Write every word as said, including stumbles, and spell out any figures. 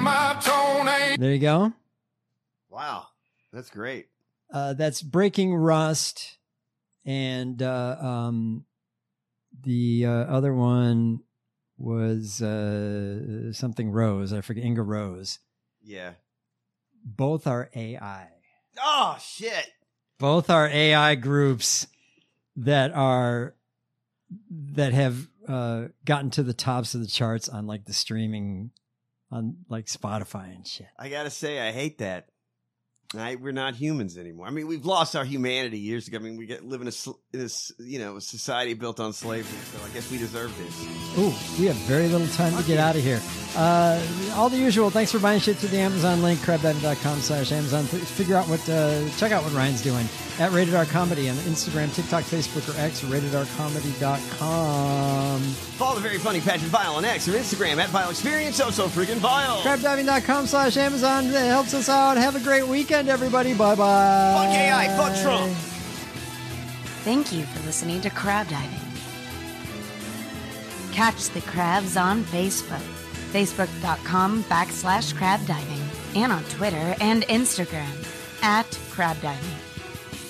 my tone ain't. There you go. Wow. That's great. Uh, that's Breaking Rust. And uh, um, the uh, other one was uh, something Rose. I forget. Inga Rose. Yeah. Both are A I. Oh, shit. Both are A I groups that are that have uh, gotten to the tops of the charts on like the streaming on like Spotify and shit. I gotta say, I hate that. I, we're not humans anymore. I mean, we've lost our humanity years ago. I mean, we get live in a, sl- in a s- you know a society built on slavery, so I guess we deserve this. Ooh, we have very little time to get out of here. Uh, all the usual. Thanks for buying shit through the Amazon link, crab diving dot com slash Amazon. Th- figure out what, uh, check out what Ryan's doing at Rated R Comedy on Instagram, TikTok, Facebook, or X, or rated r comedy dot com. Follow the very funny Patrick Vile on X or Instagram at Vile Experience. So so freaking Vile. crab diving dot com slash Amazon. It helps us out. Have a great weekend, everybody. Bye bye. Fuck A I. Fuck Trump. Thank you for listening to Crab Diving. Catch the crabs on Facebook, facebook.com backslash crab diving, and on Twitter and Instagram at crab diving.